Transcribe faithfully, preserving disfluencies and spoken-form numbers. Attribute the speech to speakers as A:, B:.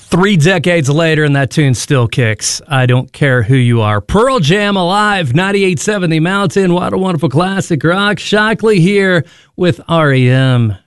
A: Three decades later, and that tune still kicks. I don't care who you are. Pearl Jam Alive, ninety-eight point seven The Mountain. What a wonderful classic rock. Shockley here with R E M.